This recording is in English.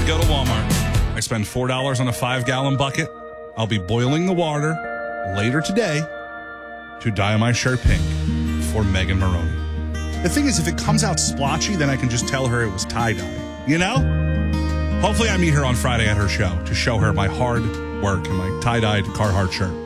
I go to Walmart. I spend $4 on a 5-gallon bucket. I'll be boiling the water later today to dye my shirt pink for Megan Maroney. The thing is, if it comes out splotchy, then I can just tell her it was tie-dye. You know? Hopefully I meet her on Friday at her show to show her my hard work and my tie-dyed Carhartt shirt.